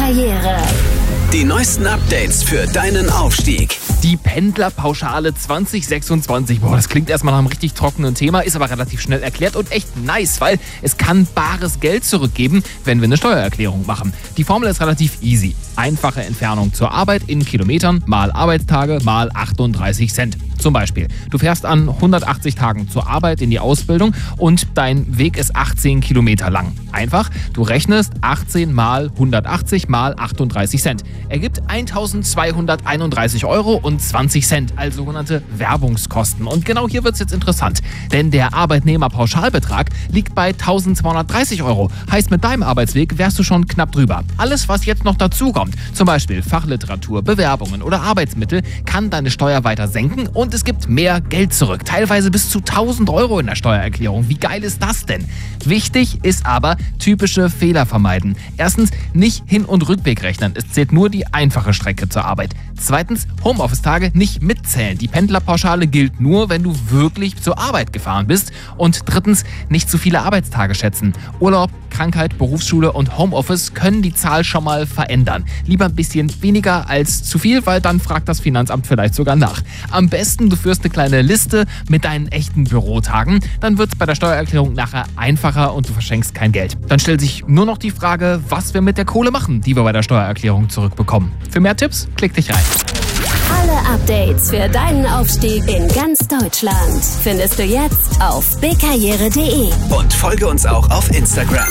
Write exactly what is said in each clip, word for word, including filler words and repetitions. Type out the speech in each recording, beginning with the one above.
Karriere. Die neuesten Updates für deinen Aufstieg. Die Pendlerpauschale zwanzig sechsundzwanzig. Boah, das klingt erstmal nach einem richtig trockenen Thema, ist aber relativ schnell erklärt und echt nice, weil es kann bares Geld zurückgeben, wenn wir eine Steuererklärung machen. Die Formel ist relativ easy. Einfache Entfernung zur Arbeit in Kilometern mal Arbeitstage mal achtunddreißig Cent. Zum Beispiel, du fährst an hundertachtzig Tagen zur Arbeit in die Ausbildung und dein Weg ist achtzehn Kilometer lang. Einfach, du rechnest achtzehn mal hundertachtzig mal achtunddreißig Cent. Ergibt eintausendzweihunderteinunddreißig Euro und zwanzig Cent als sogenannte Werbungskosten. Und genau hier wird es jetzt interessant, denn der Arbeitnehmerpauschalbetrag liegt bei eintausendzweihundertdreißig Euro. Heißt, mit deinem Arbeitsweg wärst du schon knapp drüber. Alles, was jetzt noch dazukommt, zum Beispiel Fachliteratur, Bewerbungen oder Arbeitsmittel, kann deine Steuer weiter senken und es gibt mehr Geld zurück. Teilweise bis zu tausend Euro in der Steuererklärung. Wie geil ist das denn? Wichtig ist aber, typische Fehler vermeiden. Erstens, nicht Hin- und Rückweg rechnen. Es zählt nur die einfache Strecke zur Arbeit. Zweitens, Homeoffice-Tage nicht mitzählen. Die Pendlerpauschale gilt nur, wenn du wirklich zur Arbeit gefahren bist. Und drittens, nicht zu viele Arbeitstage schätzen. Urlaub, Krankheit, Berufsschule und Homeoffice können die Zahl schon mal verändern. Lieber ein bisschen weniger als zu viel, weil dann fragt das Finanzamt vielleicht sogar nach. Am besten, du führst eine kleine Liste mit deinen echten Bürotagen. Dann wird es bei der Steuererklärung nachher einfacher und du verschenkst kein Geld. Dann stellt sich nur noch die Frage, was wir mit der Kohle machen, die wir bei der Steuererklärung zurückbekommen. Für mehr Tipps, klick dich rein. Alle Updates für deinen Aufstieg in ganz Deutschland findest du jetzt auf b karriere punkt de. Und folge uns auch auf Instagram.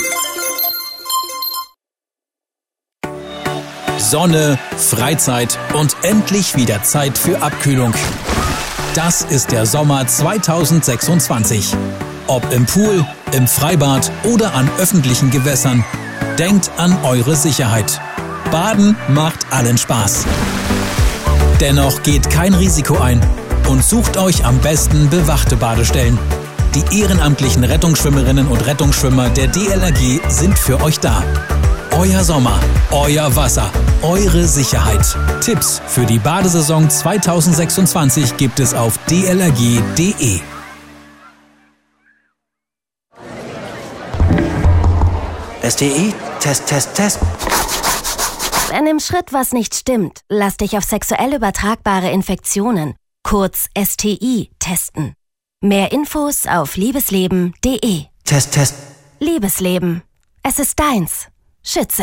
Sonne, Freizeit und endlich wieder Zeit für Abkühlung. Das ist der Sommer zweitausendsechsundzwanzig. Ob im Pool, im Freibad oder an öffentlichen Gewässern, denkt an eure Sicherheit. Baden macht allen Spaß. Dennoch geht kein Risiko ein und sucht euch am besten bewachte Badestellen. Die ehrenamtlichen Rettungsschwimmerinnen und Rettungsschwimmer der D L R G sind für euch da. Euer Sommer, euer Wasser, eure Sicherheit. Tipps für die Badesaison zweitausendsechsundzwanzig gibt es auf d l r g punkt de. S T I, Test, Test, Test. Wenn im Schritt was nicht stimmt, lass dich auf sexuell übertragbare Infektionen, kurz S T I, testen. Mehr Infos auf liebesleben punkt de. Test, Test. Liebesleben. Es ist deins. Schütze